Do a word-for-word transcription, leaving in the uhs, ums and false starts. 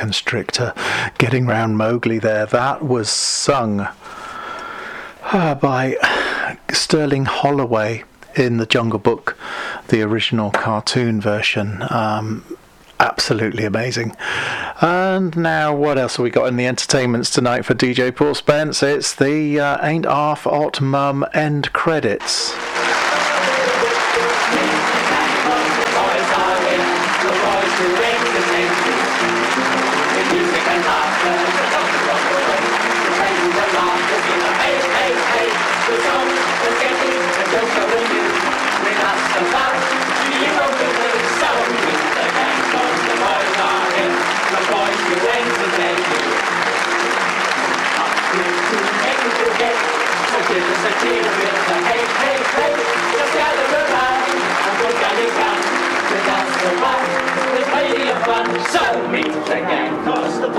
constrictor getting round Mowgli there. That was sung uh, by Sterling Holloway in the Jungle Book, the original cartoon version. Um, absolutely amazing. And now, what else have we got in the entertainments tonight for D J Paul Spence? It's the uh, Ain't Half Hot Mum end credits. So meet the gang, cause the